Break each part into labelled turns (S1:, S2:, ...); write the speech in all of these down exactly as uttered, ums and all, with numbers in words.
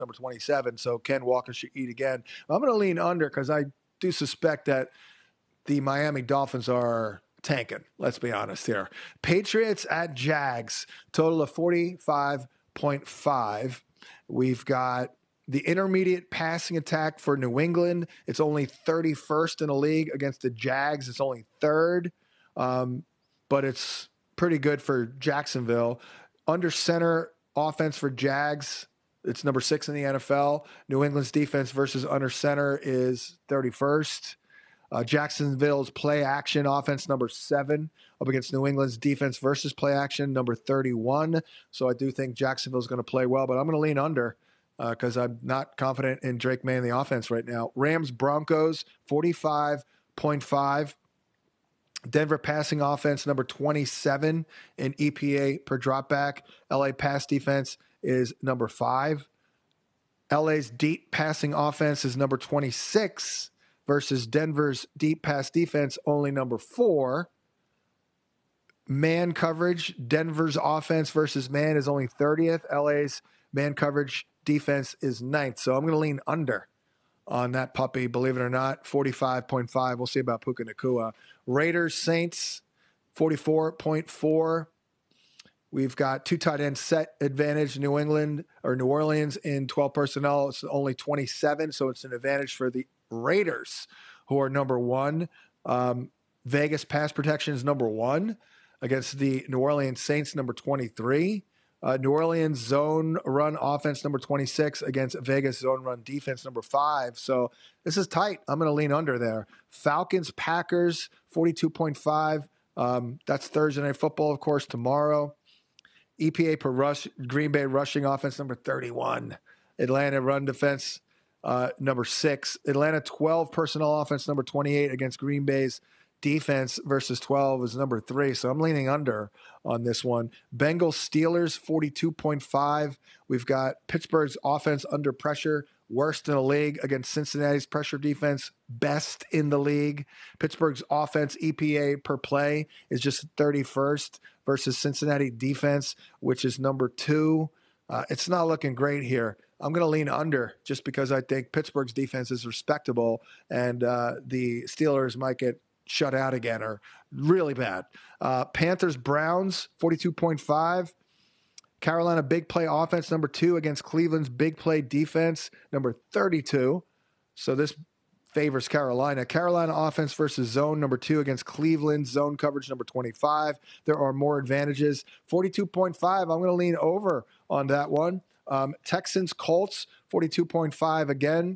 S1: number twenty-seven. So Ken Walker should eat again. I'm going to lean under because I do suspect that the Miami Dolphins are tanking. Let's be honest here. Patriots at Jags, total of forty-five point five. We've got the intermediate passing attack for New England. It's only thirty-first in the league. Against the Jags, it's only third. Um, but it's pretty good for Jacksonville. Under center offense for Jags, it's number six in the N F L. New England's defense versus under center is thirty-first. Uh, Jacksonville's play action offense, number seven, up against New England's defense versus play action, number thirty-one. So I do think Jacksonville's going to play well, but I'm going to lean under because uh, I'm not confident in Drake May in the offense right now. Rams Broncos, forty-five point five. Denver passing offense, number twenty-seven in E P A per dropback. L A pass defense is number five. L A's deep passing offense is number twenty-six versus Denver's deep pass defense, only number four. Man coverage, Denver's offense versus man is only thirtieth. L A's man coverage defense is ninth. So I'm going to lean under on that puppy, believe it or not, forty-five point five. We'll see about Puka Nacua. Raiders, Saints, forty-four point four. We've got two tight end set advantage, New England or New Orleans in twelve personnel. It's only twenty-seven, so it's an advantage for the Raiders, who are number one. Um, Vegas pass protection is number one against the New Orleans Saints, number twenty-three. Uh, New Orleans zone run offense, number twenty-six, against Vegas zone run defense, number five. So this is tight. I'm going to lean under there. Falcons, Packers, forty-two point five. Um, that's Thursday Night Football, of course, tomorrow. E P A per rush, Green Bay rushing offense, number thirty-one. Atlanta run defense, uh, number six. Atlanta twelve personnel offense, number twenty-eight, against Green Bay's defense versus twelve is number three. So I'm leaning under on this one. Bengals Steelers, forty-two point five. We've got Pittsburgh's offense under pressure, worst in the league, against Cincinnati's pressure defense, best in the league. Pittsburgh's offense E P A per play is just thirty-first versus Cincinnati defense, which is number two. Uh, it's not looking great here. I'm going to lean under just because I think Pittsburgh's defense is respectable and uh, the Steelers might get shut out again or really bad. Uh, Panthers, Browns, forty-two point five. Carolina big play offense, number two, against Cleveland's big play defense, number thirty-two. So this favors Carolina. Carolina offense versus zone, number two, against Cleveland zone coverage, number twenty-five. There are more advantages. forty-two point five, I'm going to lean over on that one. Um, Texans, Colts, forty-two point five again.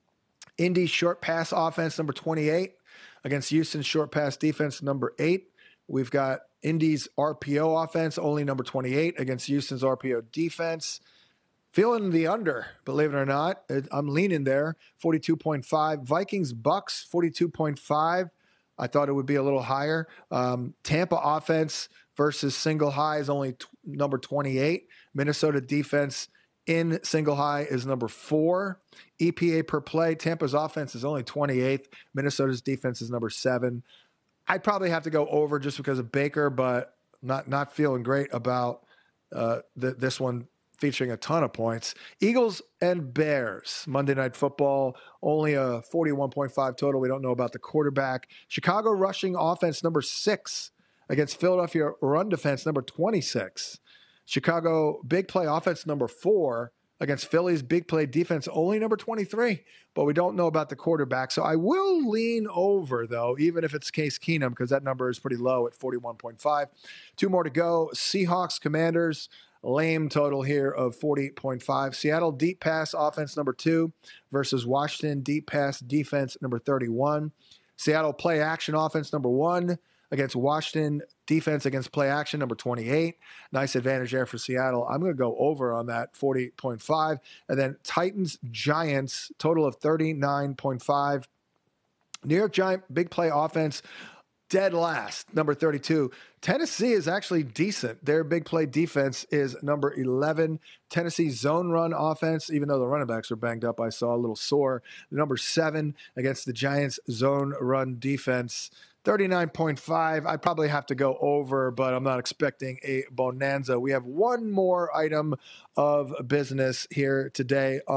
S1: Indy short pass offense, number twenty-eight. Against Houston's short pass defense, number eight. We've got Indy's R P O offense, only number twenty-eight, against Houston's R P O defense. Feeling the under, believe it or not. I'm leaning there, forty-two point five. Vikings, Bucks, forty-two point five. I thought it would be a little higher. Um, Tampa offense versus single high is only t- number twenty-eight. Minnesota defense in single high is number four. E P A per play, Tampa's offense is only twenty-eighth. Minnesota's defense is number seven. I'd probably have to go over just because of Baker, but not not feeling great about uh, the, this one featuring a ton of points. Eagles and Bears, Monday Night Football, only a forty-one point five total. We don't know about the quarterback. Chicago rushing offense, number six, against Philadelphia run defense, number twenty-six. Chicago big play offense, number four, against Philly's big play defense, only number twenty-three. But we don't know about the quarterback. So I will lean over, though, even if it's Case Keenum, because that number is pretty low at forty-one point five. Two more to go. Seahawks, Commanders, lame total here of forty point five. Seattle deep pass offense, number two, versus Washington deep pass defense, number thirty-one. Seattle play action offense, number one, against Washington defense against play action, number twenty-eight. Nice advantage there for Seattle. I'm going to go over on that, forty point five. And then Titans, Giants, total of thirty-nine point five. New York Giant, big play offense, dead last, number thirty-two. Tennessee is actually decent. Their big play defense is number eleven. Tennessee zone run offense, even though the running backs are banged up, I saw a little sore. Number seven against the Giants zone run defense. thirty-nine point five. I probably have to go over, but I'm not expecting a bonanza. We have one more item of business here today